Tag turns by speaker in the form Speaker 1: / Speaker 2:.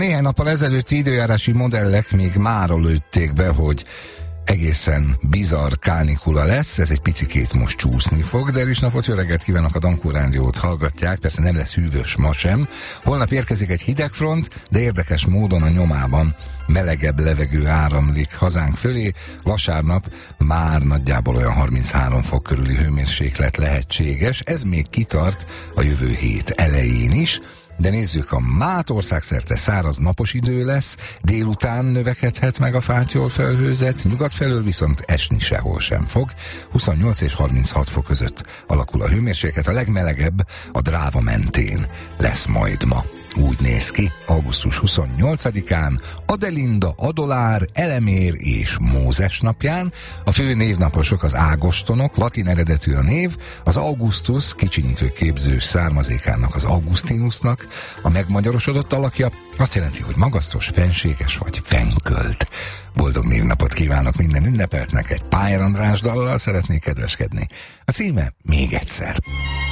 Speaker 1: néhány nappal ezelőtti időjárási modellek még mára lőtték be, hogy egészen bizarr kánikula lesz, ez egy picikét most csúszni fog, de erős napot, jó reggelt kívánok, a Dankó Rádiót hallgatják, persze nem lesz hűvös ma sem. Holnap érkezik egy hidegfront, de érdekes módon a nyomában melegebb levegő áramlik hazánk fölé. Vasárnap már nagyjából olyan 33 fok körüli hőmérséklet lehetséges, ez még kitart a jövő hét elején is. De nézzük, a mát országszerte száraz napos idő lesz, délután növekedhet meg a fátyol felhőzet, nyugat felől viszont esni sehol sem fog. 28 és 36 fok között alakul a hőmérséklet, a legmelegebb a Dráva mentén lesz majd ma. Úgy néz ki, augusztus 28-án, Adelinda, Adolár, Elemér és Mózes napján. A fő névnaposok az ágostonok, latin eredetű a név, az Augustus kicsinyítő képzős származékának, az Augustinusnak a megmagyarosodott alakja, azt jelenti, hogy magasztos, fenséges vagy fenkölt. Boldog névnapot kívánok minden ünnepeltnek, egy Pályár András dallal szeretnék kedveskedni. A címe még egyszer.